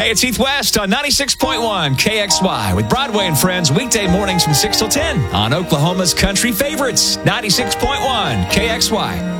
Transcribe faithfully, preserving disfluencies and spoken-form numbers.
Hey, it's Heath West on ninety-six point one K X Y with Broadway and Friends weekday mornings from six till ten on Oklahoma's Country Favorites, ninety-six point one K X Y.